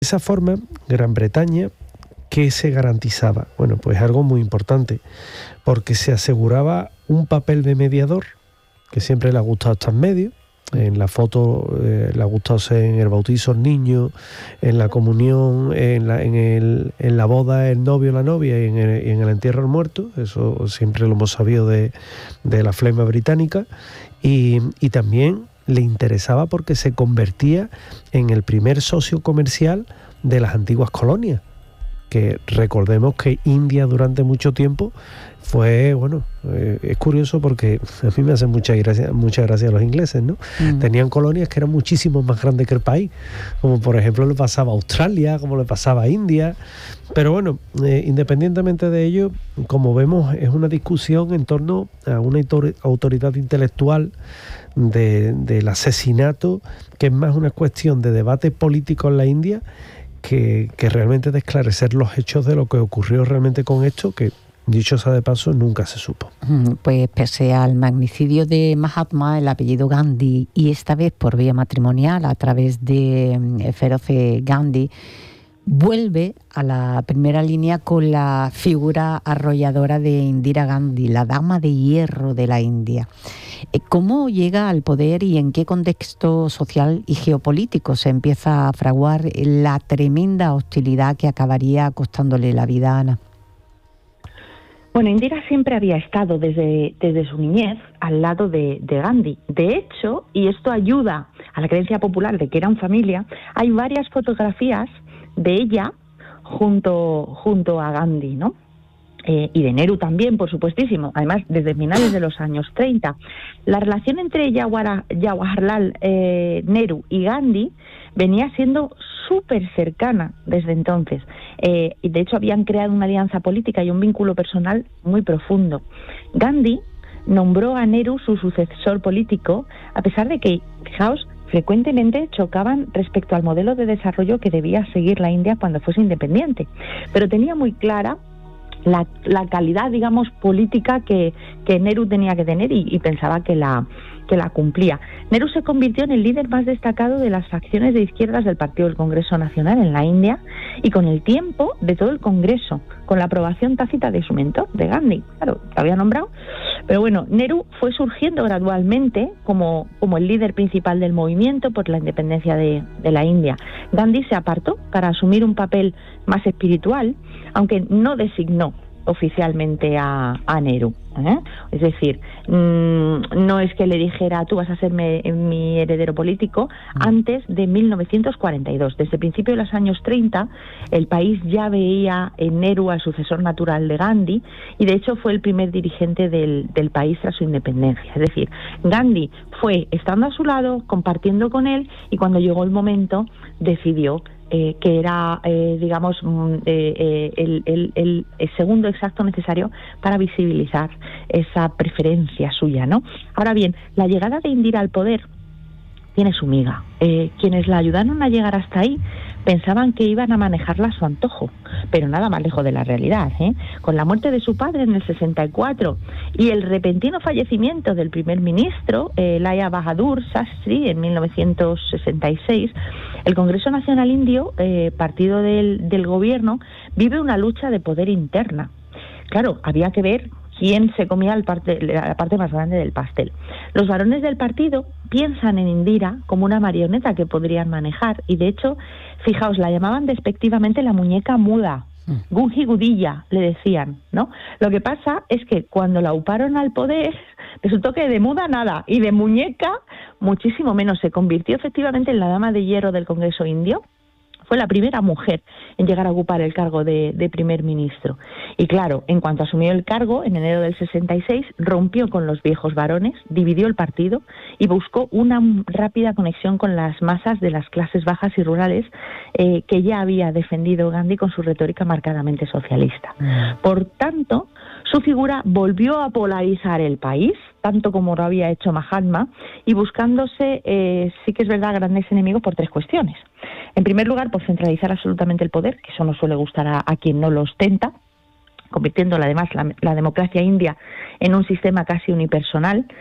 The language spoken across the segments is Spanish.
esa forma, Gran Bretaña, ¿qué se garantizaba? Bueno, pues algo muy importante, porque se aseguraba un papel de mediador, que siempre le ha gustado estar en medio. En la foto le ha gustado ser en el bautizo el niño, en la comunión, en la boda el novio, la novia y en el entierro el muerto. Eso siempre lo hemos sabido de la flema británica. Y también le interesaba porque se convertía en el primer socio comercial de las antiguas colonias, que recordemos que India durante mucho tiempo fue, es curioso porque a mí me hacen mucha gracia los ingleses, ¿no? Tenían colonias que eran muchísimo más grandes que el país, como por ejemplo le pasaba a Australia, como le pasaba a India. Pero bueno, independientemente de ello, como vemos, es una discusión en torno a una autoridad intelectual del asesinato, que es más una cuestión de debate político en la India que realmente de esclarecer los hechos de lo que ocurrió realmente con esto, que dicho sea de paso, nunca se supo. Pues pese al magnicidio de Mahatma, el apellido Gandhi, y esta vez por vía matrimonial a través de Feroce Gandhi, vuelve a la primera línea con la figura arrolladora de Indira Gandhi, la dama de hierro de la India. ¿Cómo llega al poder y en qué contexto social y geopolítico se empieza a fraguar la tremenda hostilidad que acabaría costándole la vida a Ana? Bueno, Indira siempre había estado desde su niñez al lado de Gandhi. De hecho, y esto ayuda a la creencia popular de que eran familia, hay varias fotografías de ella junto a Gandhi, ¿no? Y de Nehru también, por supuestísimo, además desde finales de los años 30. La relación entre Jawaharlal Nehru y Gandhi venía siendo súper cercana desde entonces. Y de hecho habían creado una alianza política y un vínculo personal muy profundo. Gandhi nombró a Nehru su sucesor político, a pesar de que, fijaos, frecuentemente chocaban respecto al modelo de desarrollo que debía seguir la India cuando fuese independiente. Pero tenía muy clara la calidad, digamos, política que Nehru tenía que tener y pensaba que la cumplía. Nehru se convirtió en el líder más destacado de las facciones de izquierdas del Partido del Congreso Nacional en la India y con el tiempo de todo el Congreso, con la aprobación tácita de su mentor, de Gandhi. Claro, lo había nombrado. Pero bueno, Nehru fue surgiendo gradualmente como el líder principal del movimiento por la independencia de la India. Gandhi se apartó para asumir un papel más espiritual, aunque no designó oficialmente a Nehru. Es decir, no es que le dijera tú vas a ser mi heredero político antes de 1942. Desde el principio de los años 30 el país ya veía en Nehru al sucesor natural de Gandhi y de hecho fue el primer dirigente del país tras su independencia. Es decir, Gandhi fue estando a su lado, compartiendo con él y cuando llegó el momento decidió que era, digamos, el segundo exacto necesario para visibilizar esa preferencia suya, ¿no? Ahora bien, la llegada de Indira al poder tiene su miga. Quienes la ayudaron a llegar hasta ahí pensaban que iban a manejarla a su antojo, pero nada más lejos de la realidad. Con la muerte de su padre en el 64 y el repentino fallecimiento del primer ministro, Lala Bahadur Shastri, en 1966, el Congreso Nacional Indio, partido del gobierno, vive una lucha de poder interna. Claro, había que ver quién se comía la parte más grande del pastel. Los varones del partido piensan en Indira como una marioneta que podrían manejar y de hecho, fijaos, la llamaban despectivamente la muñeca muda. Gunji Gudilla, le decían, ¿no? Lo que pasa es que cuando la uparon al poder, resultó que de muda nada y de muñeca muchísimo menos. Se convirtió efectivamente en la dama de hierro del Congreso Indio. Fue la primera mujer en llegar a ocupar el cargo de primer ministro. Y claro, en cuanto asumió el cargo, en enero del 66, rompió con los viejos varones, dividió el partido y buscó una rápida conexión con las masas de las clases bajas y rurales que ya había defendido Gandhi con su retórica marcadamente socialista. Por tanto, su figura volvió a polarizar el país, tanto como lo había hecho Mahatma, y buscándose, sí que es verdad, grandes enemigos por tres cuestiones. En primer lugar, por centralizar absolutamente el poder, que eso no suele gustar a quien no lo ostenta, convirtiendo además la democracia india en un sistema casi unipersonal.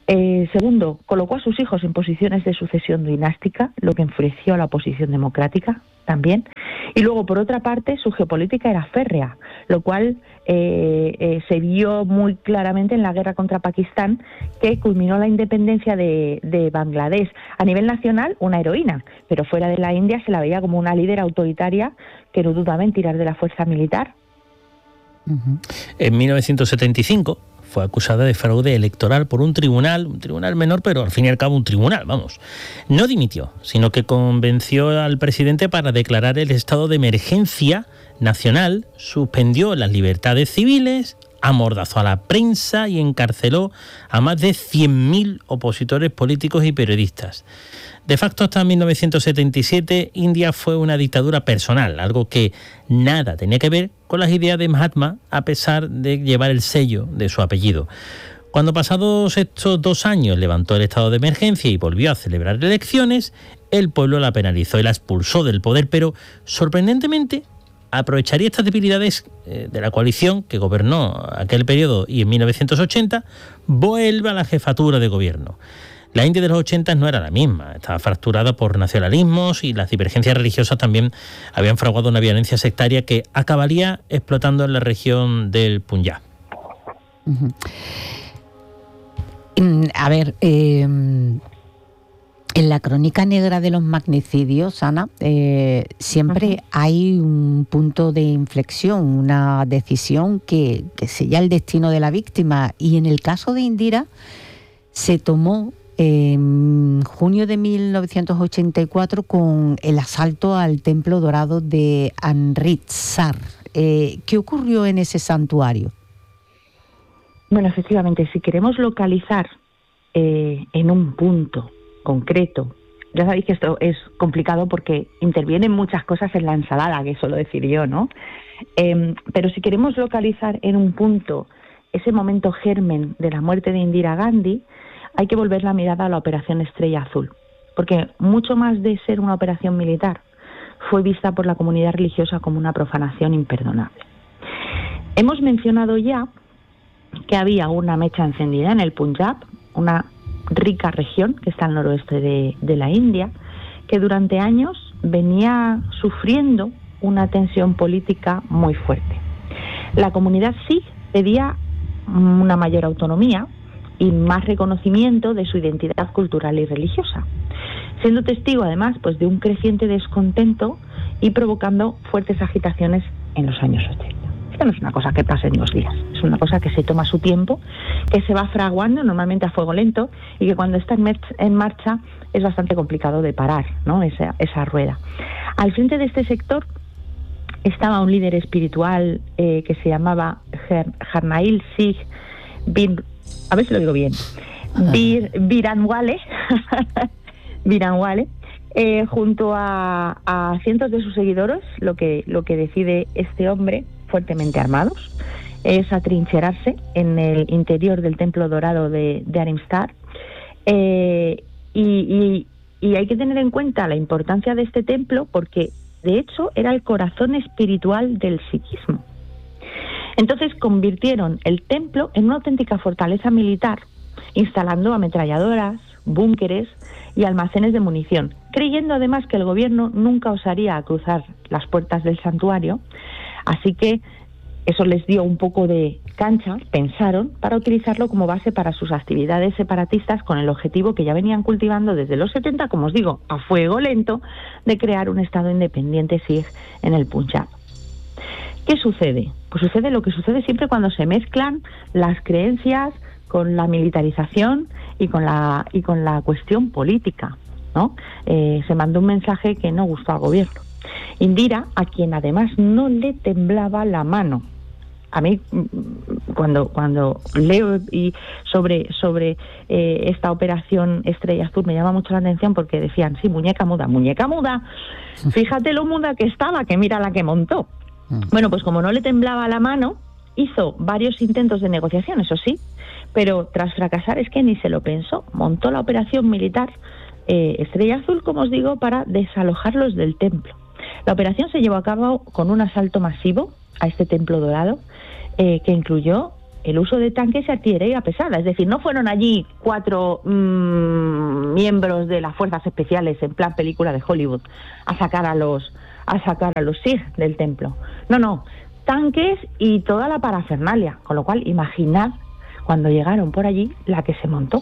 Segundo, colocó a sus hijos en posiciones de sucesión dinástica, lo que enfureció a la oposición democrática también. Y luego, por otra parte, su geopolítica era férrea, lo cual se vio muy claramente en la guerra contra Pakistán, que culminó la independencia de Bangladesh. A nivel nacional, una heroína, pero fuera de la India se la veía como una líder autoritaria que no dudaba en tirar de la fuerza militar. En 1975 fue acusada de fraude electoral por un tribunal menor, pero al fin y al cabo un tribunal, vamos. No dimitió, sino que convenció al presidente para declarar el estado de emergencia nacional, suspendió las libertades civiles, amordazó a la prensa y encarceló a más de 100.000 opositores políticos y periodistas. De facto, hasta 1977, India fue una dictadura personal, algo que nada tenía que ver con las ideas de Mahatma, a pesar de llevar el sello de su apellido. Cuando pasados estos 2 años levantó el estado de emergencia y volvió a celebrar elecciones, el pueblo la penalizó y la expulsó del poder, pero sorprendentemente aprovecharía estas debilidades de la coalición que gobernó aquel periodo y en 1980 vuelve a la jefatura de gobierno. La India de los 80 no era la misma, estaba fracturada por nacionalismos y las divergencias religiosas también habían fraguado una violencia sectaria que acabaría explotando en la región del Punjab. A ver, en la crónica negra de los magnicidios, Ana, siempre hay un punto de inflexión, una decisión que sella el destino de la víctima, y en el caso de Indira se tomó en junio de 1984 con el asalto al Templo Dorado de Amritsar. ¿Qué ocurrió en ese santuario? Bueno, efectivamente, si queremos localizar en un punto concreto, ya sabéis que esto es complicado porque intervienen muchas cosas en la ensalada, que suelo decir yo, ¿no? Pero si queremos localizar en un punto ese momento germen de la muerte de Indira Gandhi, hay que volver la mirada a la Operación Estrella Azul, porque mucho más de ser una operación militar, fue vista por la comunidad religiosa como una profanación imperdonable. Hemos mencionado ya que había una mecha encendida en el Punjab, una rica región que está al noroeste de la India, que durante años venía sufriendo una tensión política muy fuerte. La comunidad Sikh pedía una mayor autonomía y más reconocimiento de su identidad cultural y religiosa, siendo testigo además pues de un creciente descontento y provocando fuertes agitaciones en los años 80. Esto no es una cosa que pase en 2 días, es una cosa que se toma su tiempo, que se va fraguando normalmente a fuego lento y que cuando está en marcha es bastante complicado de parar, ¿no? esa rueda. Al frente de este sector estaba un líder espiritual que se llamaba Jarnail Singh a ver si lo digo bien, Bhiranwale, junto a cientos de sus seguidores. Lo que decide este hombre, fuertemente armados, es atrincherarse en el interior del Templo Dorado de Amritsar. Y hay que tener en cuenta la importancia de este templo porque, de hecho, era el corazón espiritual del sikhismo. Entonces convirtieron el templo en una auténtica fortaleza militar, instalando ametralladoras, búnkeres y almacenes de munición, creyendo además que el gobierno nunca osaría cruzar las puertas del santuario, así que eso les dio un poco de cancha, pensaron, para utilizarlo como base para sus actividades separatistas con el objetivo que ya venían cultivando desde los 70, como os digo, a fuego lento, de crear un estado independiente Sikh en el Punjab. ¿Qué sucede? Pues sucede lo que sucede siempre cuando se mezclan las creencias con la militarización y con la cuestión política, ¿no? Se mandó un mensaje que no gustó al gobierno. Indira, a quien además no le temblaba la mano. A mí, cuando leo sobre esta operación Estrella Azul, me llama mucho la atención porque decían, sí, muñeca muda, fíjate lo muda que estaba, que mira la que montó. Bueno, pues como no le temblaba la mano, hizo varios intentos de negociación, eso sí, pero tras fracasar es que ni se lo pensó. Montó la operación militar Estrella Azul, como os digo, para desalojarlos del templo. La operación se llevó a cabo con un asalto masivo a este templo dorado que incluyó el uso de tanques y artillería pesada. Es decir, no fueron allí 4 miembros de las fuerzas especiales en plan película de Hollywood a sacar a los Sikh del templo. No, tanques y toda la parafernalia. Con lo cual, imaginad cuando llegaron por allí la que se montó.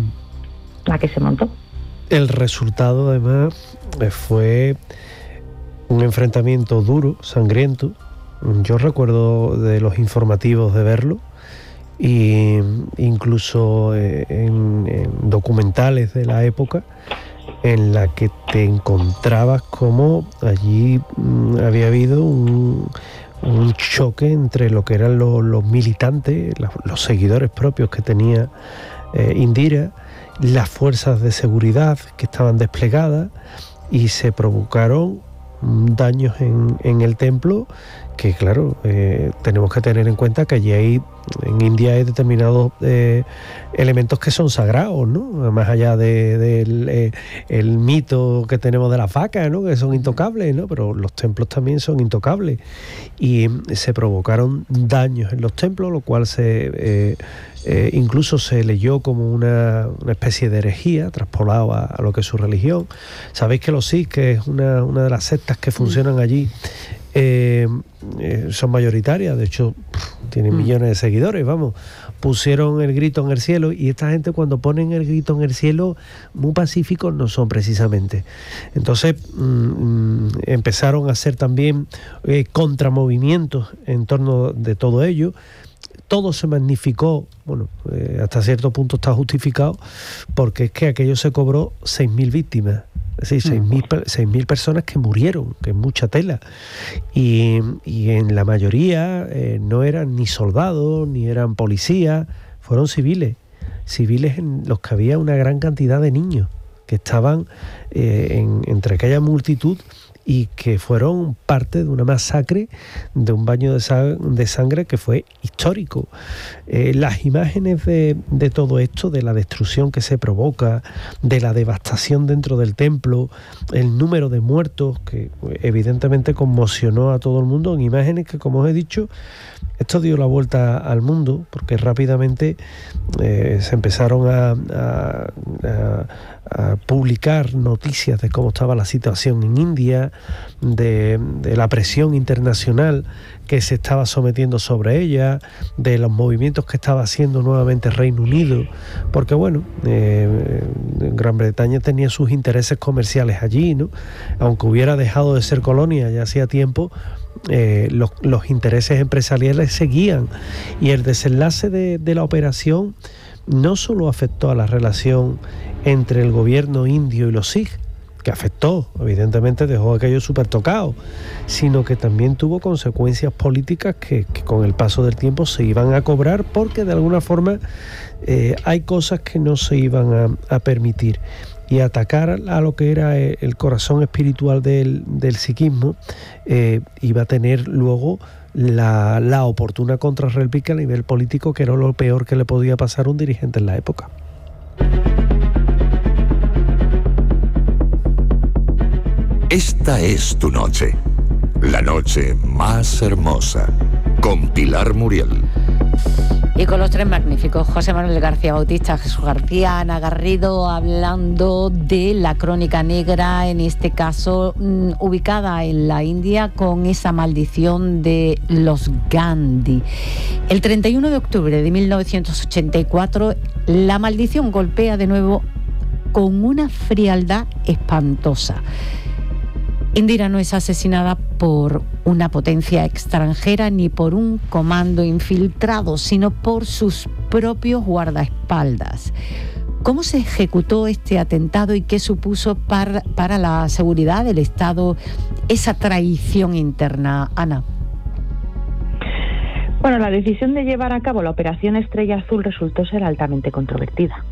El resultado, además, fue un enfrentamiento duro, sangriento. Yo recuerdo de los informativos de verlo, e incluso en documentales de la época, en la que te encontrabas como allí había habido un choque entre lo que eran los militantes, los seguidores propios que tenía Indira, las fuerzas de seguridad que estaban desplegadas, y se provocaron daños en el templo que, claro, tenemos que tener en cuenta que allí en India hay determinados elementos que son sagrados, ¿no? Más allá del el mito que tenemos de las vacas, ¿no? Que son intocables, ¿no? Pero los templos también son intocables, y se provocaron daños en los templos, lo cual incluso se leyó como una especie de herejía, traspolado a lo que es su religión. Sabéis que los Sikhs, que es una de las sectas que funcionan allí, son mayoritarias, de hecho tienen millones de seguidores, pusieron el grito en el cielo, y esta gente, cuando ponen el grito en el cielo, muy pacíficos no son precisamente. Entonces empezaron a hacer también contramovimientos en torno de todo ello. Todo se magnificó, hasta cierto punto está justificado, porque es que aquello se cobró 6.000 víctimas. Es decir, 6.000 personas que murieron, que es mucha tela. Y en la mayoría no eran ni soldados, ni eran policías, fueron civiles en los que había una gran cantidad de niños que estaban entre aquella multitud, y que fueron parte de una masacre, de un baño de sangre que fue histórico. Las imágenes de todo esto, de la destrucción que se provoca, de la devastación dentro del templo, el número de muertos, que evidentemente conmocionó a todo el mundo, en imágenes que, como os he dicho, esto dio la vuelta al mundo, porque rápidamente se empezaron a publicar noticias de cómo estaba la situación en India, de la presión internacional que se estaba sometiendo sobre ella, de los movimientos que estaba haciendo nuevamente Reino Unido, porque Gran Bretaña tenía sus intereses comerciales allí, ¿no? Aunque hubiera dejado de ser colonia ya hacía tiempo, los intereses empresariales seguían, y el desenlace de la operación no solo afectó a la relación entre el gobierno indio y los Sikh, que afectó, evidentemente dejó aquello súper tocado, sino que también tuvo consecuencias políticas que con el paso del tiempo se iban a cobrar, porque de alguna forma hay cosas que no se iban a permitir. Y atacar a lo que era el corazón espiritual del sikhismo iba a tener luego la oportuna contrarréplica a nivel político, que era lo peor que le podía pasar a un dirigente en la época. Esta es tu noche, la noche más hermosa, con Pilar Muriel. Y con los tres magníficos, José Manuel García Bautista, Jesús García, Ana Garrido, hablando de la crónica negra, en este caso ubicada en la India, con esa maldición de los Gandhi. El 31 de octubre de 1984, la maldición golpea de nuevo con una frialdad espantosa. Indira no es asesinada por una potencia extranjera ni por un comando infiltrado, sino por sus propios guardaespaldas. ¿Cómo se ejecutó este atentado y qué supuso para la seguridad del Estado esa traición interna, Ana? Bueno, la decisión de llevar a cabo la Operación Estrella Azul resultó ser altamente controvertida.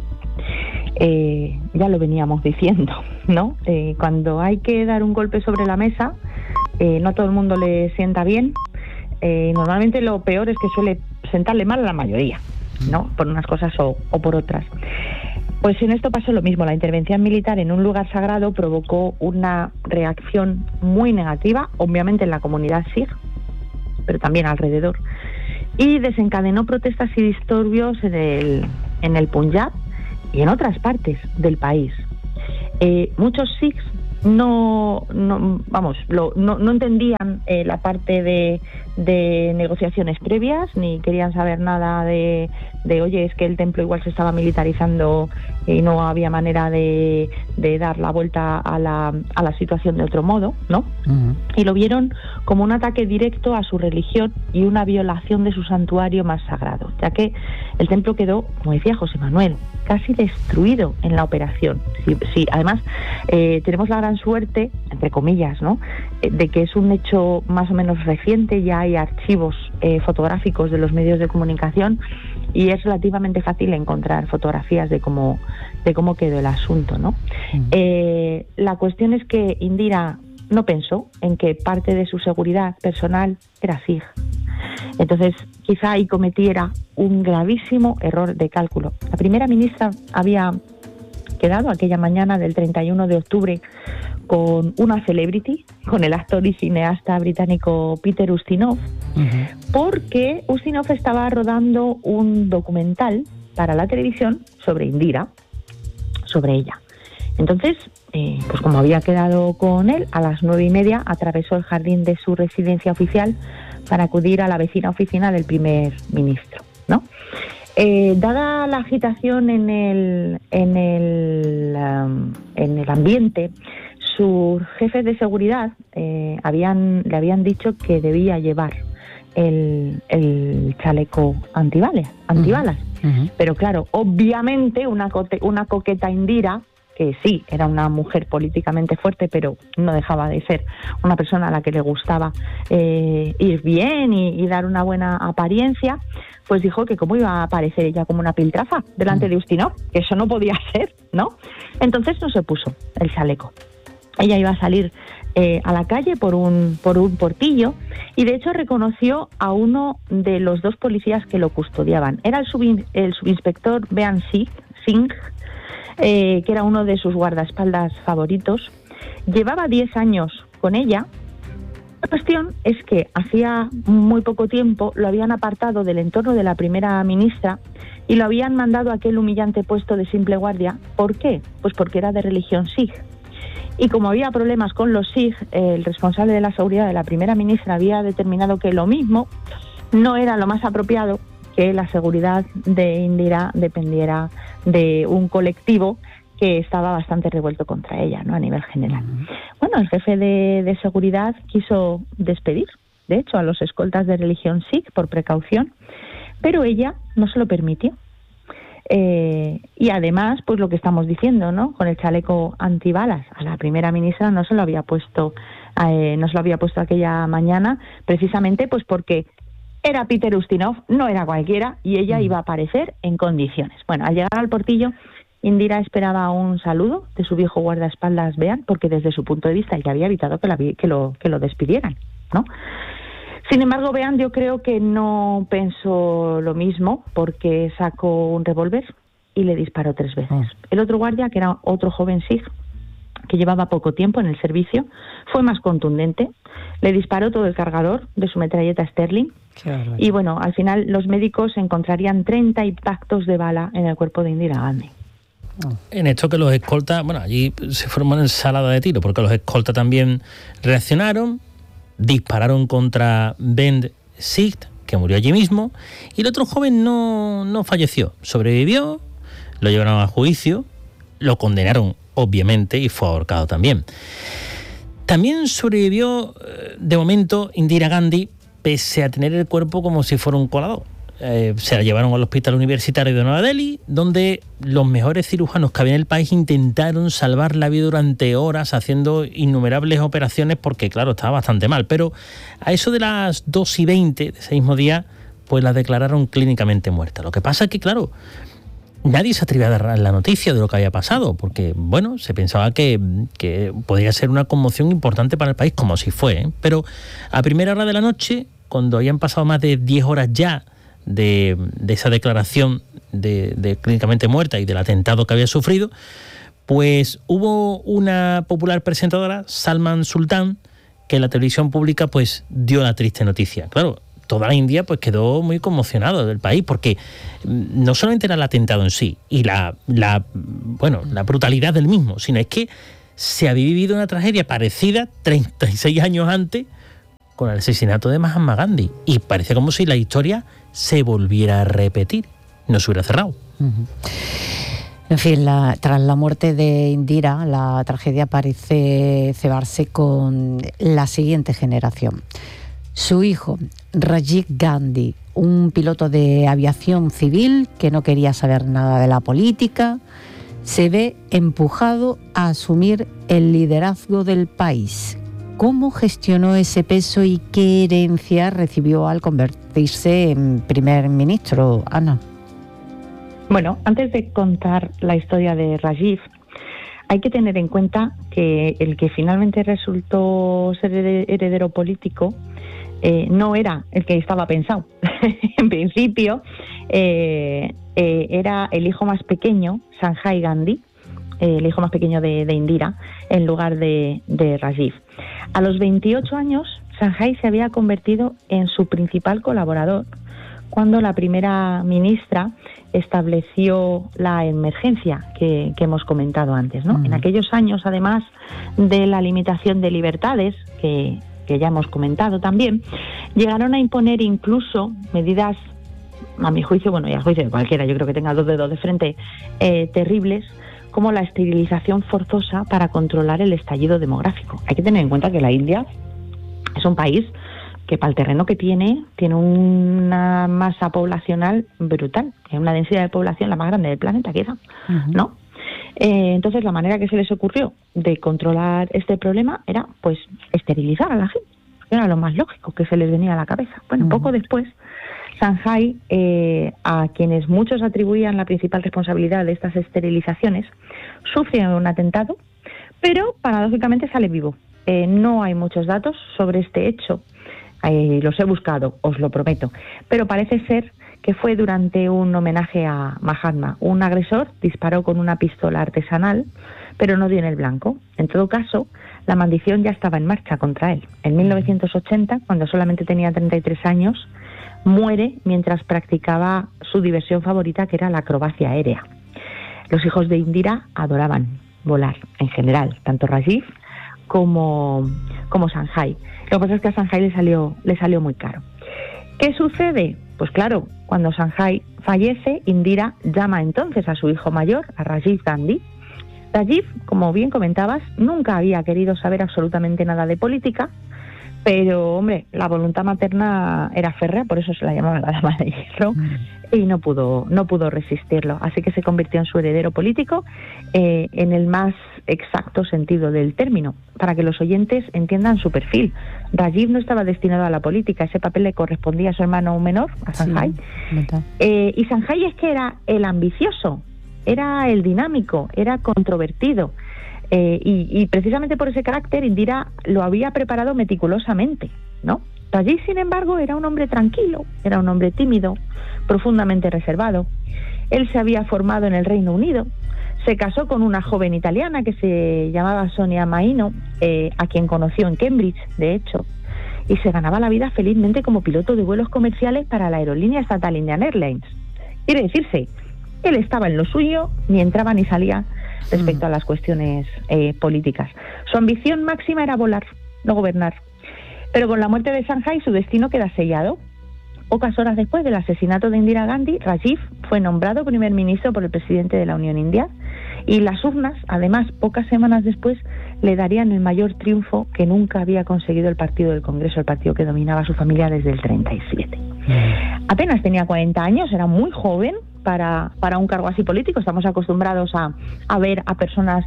Ya lo veníamos diciendo, ¿no? Cuando hay que dar un golpe sobre la mesa, no todo el mundo le sienta bien. Normalmente lo peor es que suele sentarle mal a la mayoría, ¿no? Por unas cosas o por otras. Pues en esto pasó lo mismo. La intervención militar en un lugar sagrado provocó una reacción muy negativa, obviamente en la comunidad Sikh, pero también alrededor. y desencadenó protestas y disturbios en el Punjab y en otras partes del país. Muchos sikhs no entendían la parte de negociaciones previas, ni querían saber nada de oye, es que el templo igual se estaba militarizando y no había manera de dar la vuelta a la situación de otro modo, ¿no? Uh-huh. Y lo vieron como un ataque directo a su religión y una violación de su santuario más sagrado, ya que el templo quedó, como decía José Manuel, casi destruido en la operación. Sí, además, tenemos la gran suerte, entre comillas, ¿no?, de que es un hecho más o menos reciente, ya hay archivos fotográficos de los medios de comunicación y es relativamente fácil encontrar fotografías de cómo quedó el asunto, ¿no? Uh-huh. La cuestión es que Indira no pensó en que parte de su seguridad personal era sikh. Entonces, quizá ahí cometiera un gravísimo error de cálculo. La primera ministra había quedado aquella mañana del 31 de octubre con una celebrity, con el actor y cineasta británico Peter Ustinov, uh-huh, porque Ustinov estaba rodando un documental para la televisión sobre Indira, sobre ella. Entonces, pues como había quedado con él, a las 9:30 atravesó el jardín de su residencia oficial para acudir a la vecina oficina del primer ministro, ¿no? Dada la agitación en el ambiente, sus jefes de seguridad le habían dicho que debía llevar el chaleco antibalas. Uh-huh. Pero claro, obviamente una coqueta Indira, que sí, era una mujer políticamente fuerte, pero no dejaba de ser una persona a la que le gustaba ir bien y dar una buena apariencia, pues dijo que cómo iba a aparecer ella como una piltrafa delante de Ustinov, que eso no podía ser, ¿no? Entonces no se puso el chaleco. Ella iba a salir a la calle por un portillo y de hecho reconoció a uno de los dos policías que lo custodiaban. Era el subinspector Bean Singh, que era uno de sus guardaespaldas favoritos. Llevaba 10 años con ella. La cuestión es que hacía muy poco tiempo lo habían apartado del entorno de la primera ministra y lo habían mandado a aquel humillante puesto de simple guardia. ¿Por qué? Pues porque era de religión sikh. Y como había problemas con los sikh, el responsable de la seguridad de la primera ministra había determinado que lo mismo no era lo más apropiado, que la seguridad de Indira dependiera de un colectivo que estaba bastante revuelto contra ella, ¿no?, a nivel general. Bueno, el jefe de seguridad quiso despedir, de hecho, a los escoltas de religión sikh por precaución, pero ella no se lo permitió. Y además, pues lo que estamos diciendo, ¿no?, con el chaleco antibalas, a la primera ministra no se lo había puesto aquella mañana, precisamente pues porque era Peter Ustinov, no era cualquiera, y ella iba a aparecer en condiciones. Bueno, al llegar al portillo, Indira esperaba un saludo de su viejo guardaespaldas Bean, porque desde su punto de vista ya había evitado que lo despidieran, ¿no? Sin embargo, Bean, yo creo que no pensó lo mismo, porque sacó un revólver y le disparó 3 veces. El otro guardia, que era otro joven sikh, que llevaba poco tiempo en el servicio, fue más contundente. Le disparó todo el cargador de su metralleta Sterling. Y bueno, al final los médicos encontrarían 30 impactos de bala en el cuerpo de Indira Gandhi. En esto que los escoltas, bueno, allí se formó una ensalada de tiro, porque los escoltas también reaccionaron, dispararon contra Ben Singh, que murió allí mismo, y el otro joven no falleció, sobrevivió, lo llevaron a juicio, lo condenaron obviamente y fue ahorcado también. También sobrevivió de momento Indira Gandhi, pese a tener el cuerpo como si fuera un colador. Se la llevaron al Hospital Universitario de Nueva Delhi, donde los mejores cirujanos que había en el país intentaron salvar la vida durante horas, haciendo innumerables operaciones, porque claro, estaba bastante mal. Pero a eso de las 2:20 de ese mismo día, pues la declararon clínicamente muerta. Lo que pasa es que, claro, nadie se atrevía a dar la noticia de lo que había pasado, porque, bueno, se pensaba que podría ser una conmoción importante para el país, como así fue, ¿eh? Pero a primera hora de la noche, cuando habían pasado más de 10 horas ya de esa declaración de clínicamente muerta y del atentado que había sufrido, pues hubo una popular presentadora, Salman Sultan, que en la televisión pública pues dio la triste noticia. Claro, toda la India pues quedó muy conmocionado del país, porque no solamente era el atentado en sí y la brutalidad del mismo, sino es que se había vivido una tragedia parecida 36 años antes con el asesinato de Mahatma Gandhi, y parece como si la historia se volviera a repetir, no se hubiera cerrado. En fin, tras la muerte de Indira, la tragedia parece cebarse con la siguiente generación. Su hijo, Rajiv Gandhi, un piloto de aviación civil que no quería saber nada de la política, se ve empujado a asumir el liderazgo del país. ¿Cómo gestionó ese peso y qué herencia recibió al convertirse en primer ministro, Ana? Bueno, antes de contar la historia de Rajiv, hay que tener en cuenta que el que finalmente resultó ser heredero político no era el que estaba pensado. En principio era el hijo más pequeño, Sanjay Gandhi, el hijo más pequeño de Indira, en lugar de Rajiv. A los 28 años, Sanjay se había convertido en su principal colaborador cuando la primera ministra estableció la emergencia que hemos comentado antes, ¿no? En aquellos años, además de la limitación de libertades, que ya hemos comentado también, llegaron a imponer incluso medidas, a mi juicio, bueno, y al juicio de cualquiera, yo creo que tenga dos dedos de frente, terribles, como la esterilización forzosa para controlar el estallido demográfico. Hay que tener en cuenta que la India es un país que para el terreno que tiene una masa poblacional brutal, tiene una densidad de población la más grande del planeta, quizá, ¿no? Entonces la manera que se les ocurrió de controlar este problema era pues esterilizar a la gente, era lo más lógico que se les venía a la cabeza. Bueno, poco después, Sanjay, a quienes muchos atribuían la principal responsabilidad de estas esterilizaciones, sufre un atentado, pero paradójicamente sale vivo. No hay muchos datos sobre este hecho. Los he buscado, os lo prometo, pero parece ser que fue durante un homenaje a Mahatma. Un agresor disparó con una pistola artesanal, pero no dio en el blanco. En todo caso, la maldición ya estaba en marcha contra él. En 1980, cuando solamente tenía 33 años, muere mientras practicaba su diversión favorita, que era la acrobacia aérea. Los hijos de Indira adoraban volar, en general, tanto Rajiv como Sanjay. Lo que pasa es que a Sanjay le salió muy caro. ¿Qué sucede? Pues claro, cuando Sanjay fallece, Indira llama entonces a su hijo mayor, a Rajiv Gandhi. Rajiv, como bien comentabas, nunca había querido saber absolutamente nada de política, pero, hombre, la voluntad materna era férrea, por eso se la llamaba la dama de hierro, y no pudo resistirlo. Así que se convirtió en su heredero político en el más exacto sentido del término. Para que los oyentes entiendan su perfil, Rajiv no estaba destinado a la política, ese papel le correspondía a su hermano menor, a Sanjay. Sí, y Sanjay es que era el ambicioso, era el dinámico, era controvertido. Y precisamente por ese carácter Indira lo había preparado meticulosamente, ¿no? Rajiv, sin embargo, era un hombre tranquilo, era un hombre tímido, profundamente reservado. Él se había formado en el Reino Unido, se casó con una joven italiana que se llamaba Sonia Maino, a quien conoció en Cambridge, de hecho, y se ganaba la vida felizmente como piloto de vuelos comerciales para la aerolínea estatal Indian Airlines. Quiere decirse, él estaba en lo suyo, ni entraba ni salía respecto a las cuestiones políticas. Su ambición máxima era volar, no gobernar. Pero con la muerte de Sanjay su destino queda sellado. Pocas horas después del asesinato de Indira Gandhi, Rajiv fue nombrado primer ministro por el presidente de la Unión India, y las urnas, además, pocas semanas después, le darían el mayor triunfo que nunca había conseguido el Partido del Congreso, el partido que dominaba a su familia desde el 37. Apenas tenía 40 años, era muy joven para un cargo así político. Estamos acostumbrados a ver a personas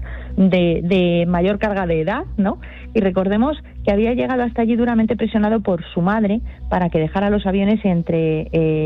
de mayor carga de edad, ¿no? Y recordemos que había llegado hasta allí duramente presionado por su madre para que dejara los aviones y entre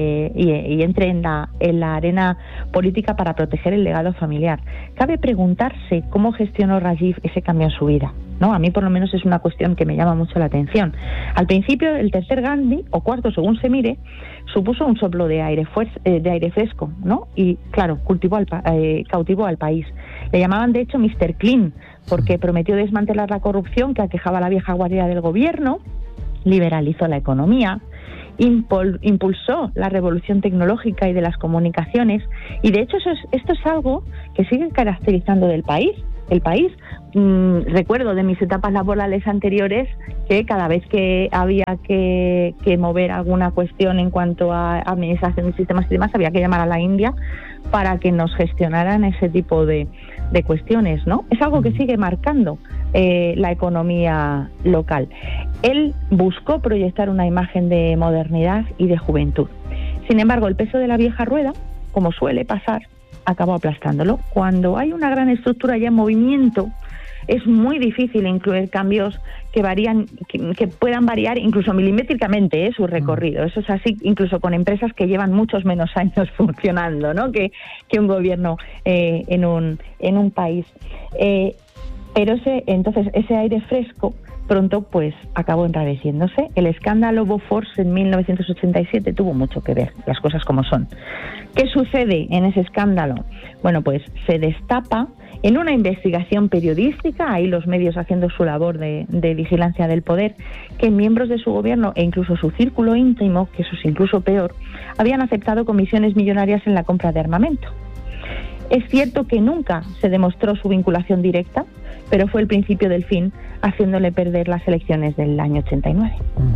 en la arena política para proteger el legado familiar. Cabe preguntarse cómo gestionó Rajiv ese cambio en su vida, ¿no? A mí por lo menos es una cuestión que me llama mucho la atención. Al principio, el tercer Gandhi, o cuarto según se mire, supuso un soplo de aire fresco, ¿no? Y claro, cautivó al país. Le llamaban de hecho Mr. Clean, porque prometió desmantelar la corrupción que aquejaba a la vieja guardia del gobierno, liberalizó la economía impulsó la revolución tecnológica y de las comunicaciones, y de hecho esto es algo que sigue caracterizando del país. El país, recuerdo de mis etapas laborales anteriores que cada vez que había que mover alguna cuestión en cuanto a administración de sistemas y demás, había que llamar a la India para que nos gestionaran ese tipo de cuestiones, ¿no? Es algo que sigue marcando la economía local. Él buscó proyectar una imagen de modernidad y de juventud. Sin embargo, el peso de la vieja rueda, como suele pasar, acabó aplastándolo. Cuando hay una gran estructura ya en movimiento, es muy difícil incluir cambios que puedan variar incluso milimétricamente su recorrido. Eso es así incluso con empresas que llevan muchos menos años funcionando, ¿no? que un gobierno en un país. Pero ese aire fresco pronto pues acabó enrareciéndose. El escándalo Bofors en 1987 tuvo mucho que ver, las cosas como son. ¿Qué sucede en ese escándalo? Bueno, pues se destapa en una investigación periodística, ahí los medios haciendo su labor de vigilancia del poder, que miembros de su gobierno e incluso su círculo íntimo, que eso es incluso peor, habían aceptado comisiones millonarias en la compra de armamento. Es cierto que nunca se demostró su vinculación directa, pero fue el principio del fin, haciéndole perder las elecciones del año 89.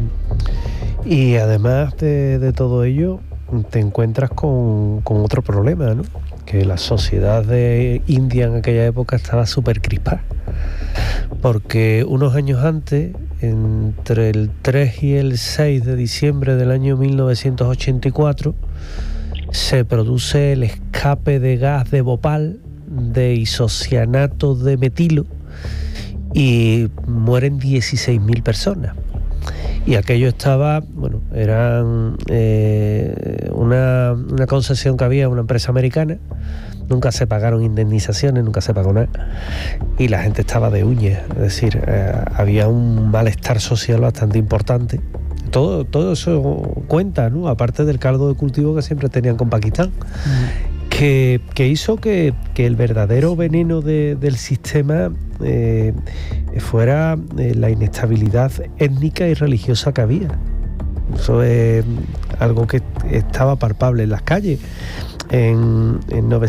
Y además de todo ello, te encuentras con otro problema, ¿no? Que la sociedad de India en aquella época estaba súper crispada. Porque unos años antes, entre el 3 y el 6 de diciembre del año 1984, se produce el escape de gas de Bhopal de isocianato de metilo y mueren 16.000 personas. Y aquello estaba, bueno, eran una concesión que había, una empresa americana, nunca se pagaron indemnizaciones, nunca se pagó nada, y la gente estaba de uñas, es decir, había un malestar social bastante importante. Todo eso cuenta, ¿no? Aparte del caldo de cultivo que siempre tenían con Pakistán, que hizo que el verdadero veneno del sistema fuera la inestabilidad étnica y religiosa que había. Eso es algo que estaba palpable en las calles. En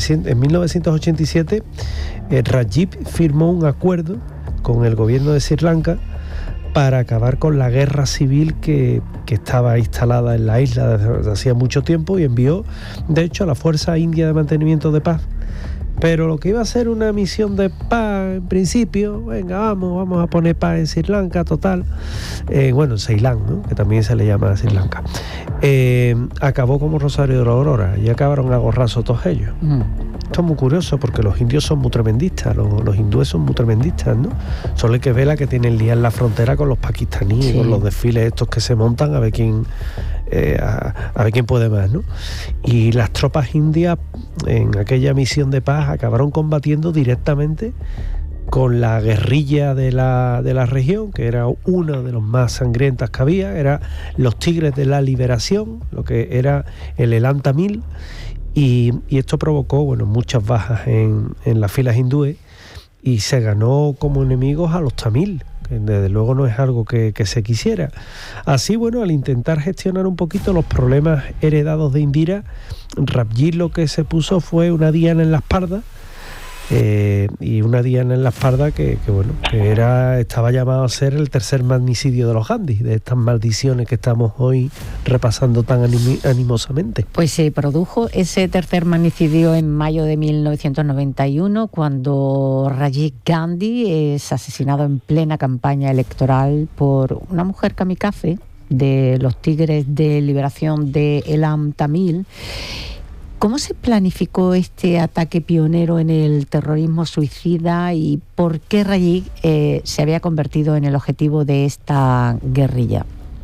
1987, Rajiv firmó un acuerdo con el gobierno de Sri Lanka para acabar con la guerra civil que estaba instalada en la isla desde hacía mucho tiempo, y envió, de hecho, a la Fuerza India de Mantenimiento de Paz. Pero lo que iba a ser una misión de paz, en principio, venga, vamos a poner paz en Sri Lanka, total. En Ceilán, ¿no? Que también se le llama Sri Lanka. Acabó como Rosario de la Aurora y acabaron a gorrazo todos ellos. Esto es muy curioso porque los indios son muy tremendistas, los hindúes son muy tremendistas, ¿no? Solo hay que ver la que tienen lía en la frontera con los pakistaníes, sí, con los desfiles estos que se montan a ver quién puede más, ¿no? Y las tropas indias en aquella misión de paz acabaron combatiendo directamente con la guerrilla de la región, que era una de las más sangrientas que había, era los Tigres de la Liberación, lo que era el Elan Tamil, y esto provocó, muchas bajas en las filas hindúes, y se ganó como enemigos a los tamil, que desde luego no es algo que se quisiera. Así, al intentar gestionar un poquito los problemas heredados de Indira, Rajiv lo que se puso fue una diana en la espalda, y una diana en la espalda que estaba llamado a ser el tercer magnicidio de los Gandhi, de estas maldiciones que estamos hoy repasando tan animosamente. Pues se produjo ese tercer magnicidio en mayo de 1991, cuando Rajiv Gandhi es asesinado en plena campaña electoral por una mujer kamikaze de los Tigres de Liberación de Elam Tamil. ¿Cómo se planificó este ataque pionero en el terrorismo suicida y por qué Rajiv se había convertido en el objetivo de esta guerrilla?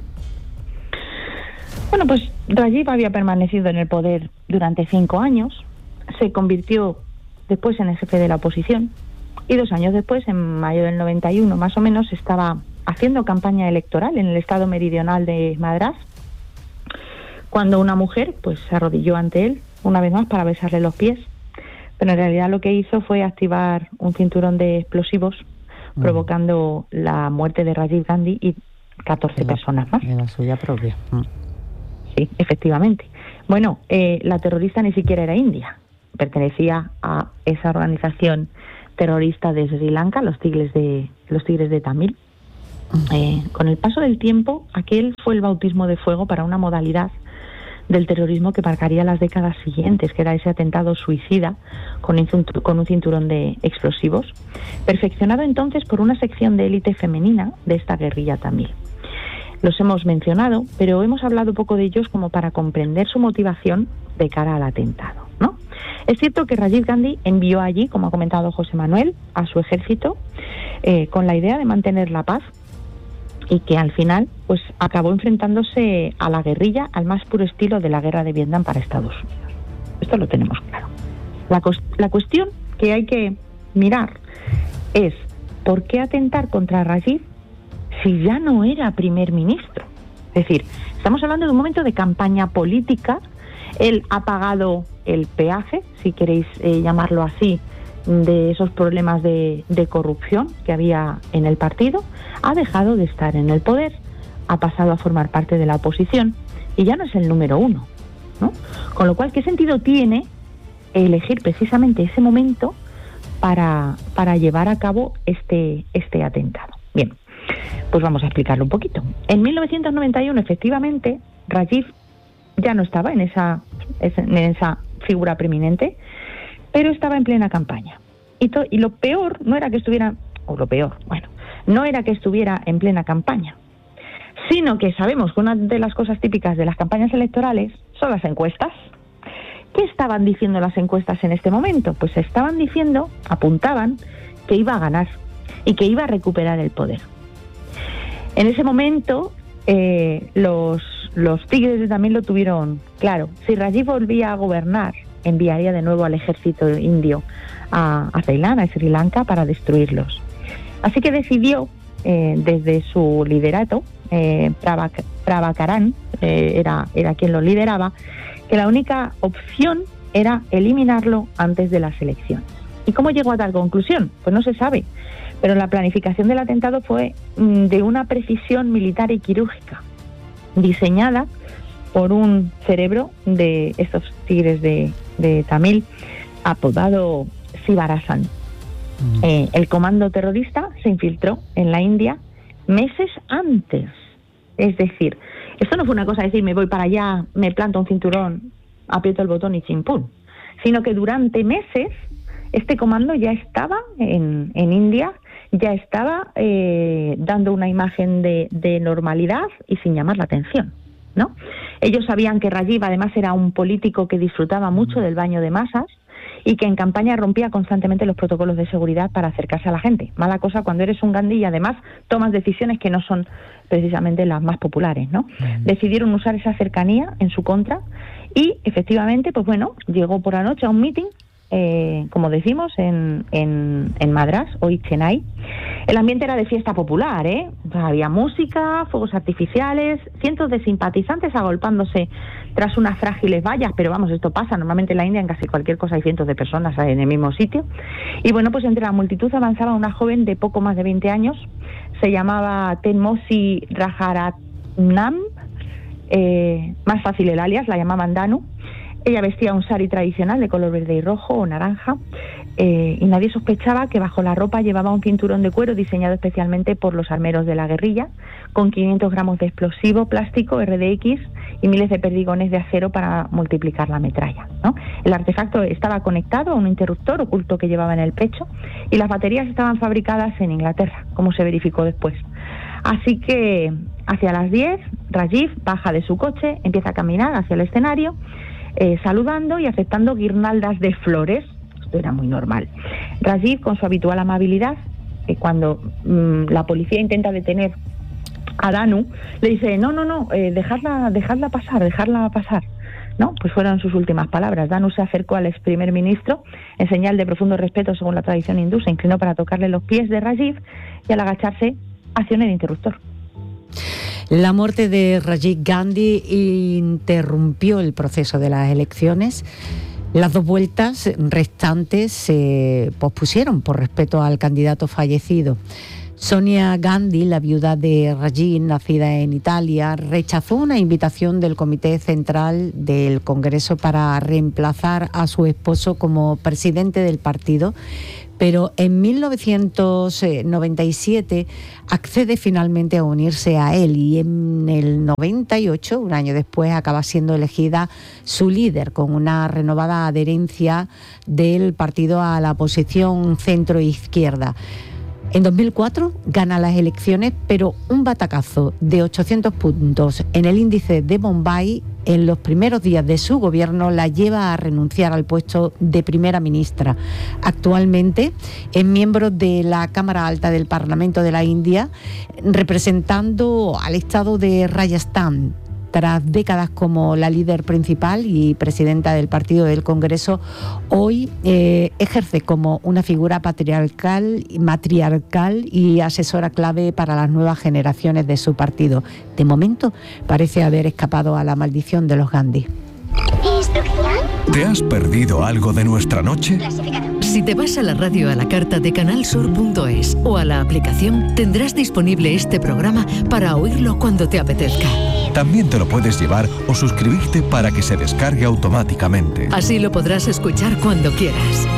Pues Rajiv había permanecido en el poder durante 5 años, se convirtió después en el jefe de la oposición y 2 años después, en mayo del 91 más o menos, estaba haciendo campaña electoral en el estado meridional de Madrás, cuando una mujer se arrodilló ante él una vez más para besarle los pies, pero en realidad lo que hizo fue activar un cinturón de explosivos, provocando la muerte de Rajiv Gandhi y 14 personas más. En la suya propia. Sí, efectivamente. Bueno, la terrorista ni siquiera era india, pertenecía a esa organización terrorista de Sri Lanka, los tigres de Tamil. Con el paso del tiempo, aquel fue el bautismo de fuego para una modalidad del terrorismo que marcaría las décadas siguientes, que era ese atentado suicida con un cinturón de explosivos, perfeccionado entonces por una sección de élite femenina de esta guerrilla tamil. Los hemos mencionado, pero hemos hablado poco de ellos como para comprender su motivación de cara al atentado, ¿no? Es cierto que Rajiv Gandhi envió allí, como ha comentado José Manuel, a su ejército con la idea de mantener la paz, y que al final pues acabó enfrentándose a la guerrilla al más puro estilo de la guerra de Vietnam para Estados Unidos. Esto lo tenemos claro. La cuestión que hay que mirar es ¿por qué atentar contra Rajiv si ya no era primer ministro? Es decir, estamos hablando de un momento de campaña política. Él ha pagado el peaje, si queréis llamarlo así, de esos problemas de corrupción que había en el partido, ha dejado de estar en el poder, ha pasado a formar parte de la oposición y ya no es el número uno, ¿no? Con lo cual, ¿qué sentido tiene elegir precisamente ese momento para llevar a cabo este atentado? Bien, pues vamos a explicarlo un poquito. En 1991, efectivamente, Rajiv ya no estaba en esa figura preeminente, pero estaba en plena campaña. Y lo peor no era que estuviera, no era que estuviera en plena campaña, sino que sabemos que una de las cosas típicas de las campañas electorales son las encuestas. ¿Qué estaban diciendo las encuestas en este momento? Pues apuntaban que iba a ganar y que iba a recuperar el poder. En ese momento, los tigres también lo tuvieron claro. Si Rajiv volvía a gobernar, enviaría de nuevo al ejército indio a Ceilán, a Sri Lanka, para destruirlos. Así que decidió, desde su liderato, Prabhakaran era quien lo lideraba, que la única opción era eliminarlo antes de las elecciones. ¿Y cómo llegó a tal conclusión? Pues no se sabe, pero la planificación del atentado fue de una precisión militar y quirúrgica, diseñada por un cerebro de estos tigres de Tamil, apodado Sivarasan. El comando terrorista se infiltró en la India meses antes. Es decir, esto no fue una cosa de decir me voy para allá, me planto un cinturón, aprieto el botón y chimpún, sino que durante meses este comando ya estaba en India, ya estaba dando una imagen de normalidad y sin llamar la atención, ¿no? Ellos sabían que Rajiv además era un político que disfrutaba mucho del baño de masas y que en campaña rompía constantemente los protocolos de seguridad para acercarse a la gente. Mala cosa cuando eres un Gandhi y además tomas decisiones que no son precisamente las más populares, ¿no? Decidieron usar esa cercanía en su contra y efectivamente, pues bueno, llegó por la noche a un meeting, como decimos, en Madrás, hoy Chennai. El ambiente era de fiesta popular, había música, fuegos artificiales, cientos de simpatizantes agolpándose tras unas frágiles vallas, pero vamos, esto pasa, normalmente en la India en casi cualquier cosa hay cientos de personas en el mismo sitio. Y bueno, pues entre la multitud avanzaba una joven de poco más de 20 años, se llamaba Tenmosi Rajaratnam, más fácil el alias, la llamaban Danu. Ella vestía un sari tradicional de color verde y rojo o naranja, y nadie sospechaba que bajo la ropa llevaba un cinturón de cuero diseñado especialmente por los armeros de la guerrilla, con 500 gramos de explosivo plástico RDX y miles de perdigones de acero para multiplicar la metralla, ¿no? El artefacto estaba conectado a un interruptor oculto que llevaba en el pecho y las baterías estaban fabricadas en Inglaterra, como se verificó después. Así que hacia las 10, Rajiv baja de su coche, empieza a caminar hacia el escenario, saludando y aceptando guirnaldas de flores. Esto era muy normal. Rajiv, con su habitual amabilidad, cuando la policía intenta detener a Danu, le dice, no, dejadla pasar. ¿No? Pues fueron sus últimas palabras. Danu se acercó al ex primer ministro en señal de profundo respeto según la tradición hindú, se inclinó para tocarle los pies de Rajiv y al agacharse accionó el interruptor. La muerte de Rajiv Gandhi interrumpió el proceso de las elecciones. Las dos vueltas restantes se pospusieron por respeto al candidato fallecido. Sonia Gandhi, la viuda de Rajiv, nacida en Italia, rechazó una invitación del Comité Central del Congreso para reemplazar a su esposo como presidente del partido, pero en 1997 accede finalmente a unirse a él y en el 98, un año después, acaba siendo elegida su líder con una renovada adherencia del partido a la posición centro-izquierda. En 2004 gana las elecciones, pero un batacazo de 800 puntos en el índice de Bombay en los primeros días de su gobierno la lleva a renunciar al puesto de primera ministra. Actualmente es miembro de la Cámara Alta del Parlamento de la India, representando al estado de Rajasthan. Tras décadas como la líder principal y presidenta del partido del Congreso, hoy ejerce como una figura matriarcal y asesora clave para las nuevas generaciones de su partido. De momento, parece haber escapado a la maldición de los Gandhi. ¿Te has perdido algo de nuestra noche? Si te vas a la radio a la carta de canalsur.es o a la aplicación, tendrás disponible este programa para oírlo cuando te apetezca. También te lo puedes llevar o suscribirte para que se descargue automáticamente. Así lo podrás escuchar cuando quieras.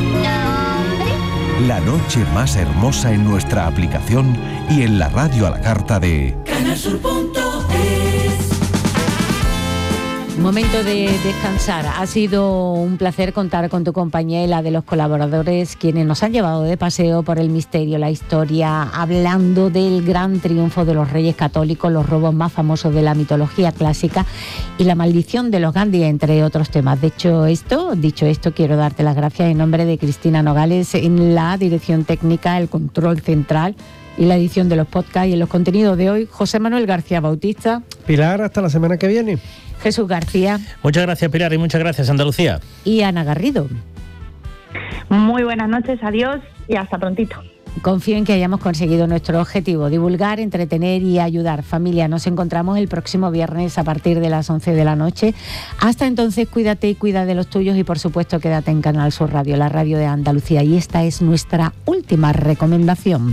La noche más hermosa en nuestra aplicación y en la radio a la carta de canalsur.es. Momento de descansar. Ha sido un placer contar con tu compañía y la de los colaboradores, quienes nos han llevado de paseo por el misterio, la historia, hablando del gran triunfo de los Reyes Católicos, los robos más famosos de la mitología clásica y la maldición de los Gandhi, entre otros temas. Dicho esto, quiero darte las gracias en nombre de Cristina Nogales en la dirección técnica, el control central y la edición de los podcasts, y en los contenidos de hoy, José Manuel García Bautista. Pilar, hasta la semana que viene. Jesús García. Muchas gracias, Pilar, y muchas gracias, Andalucía. Y Ana Garrido. Muy buenas noches, adiós y hasta prontito. Confío en que hayamos conseguido nuestro objetivo: divulgar, entretener y ayudar. Familia, nos encontramos el próximo viernes a partir de las 11 de la noche. Hasta entonces, cuídate y cuida de los tuyos y, por supuesto, quédate en Canal Sur Radio, la radio de Andalucía. Y esta es nuestra última recomendación.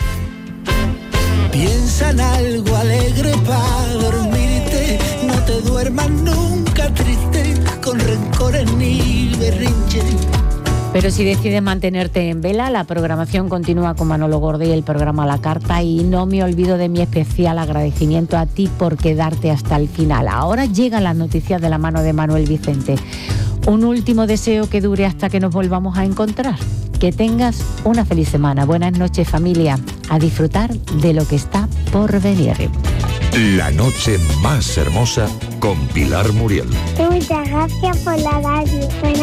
Piensa en algo alegre para dormirte, no te duermas nunca triste, con rencores ni berrinches. Pero si decides mantenerte en vela, la programación continúa con Manolo Gordo y el programa a la carta, y no me olvido de mi especial agradecimiento a ti por quedarte hasta el final. Ahora llegan las noticias de la mano de Manuel Vicente. Un último deseo que dure hasta que nos volvamos a encontrar. Que tengas una feliz semana. Buenas noches, familia. A disfrutar de lo que está por venir. La noche más hermosa con Pilar Muriel. Muchas gracias por la radio.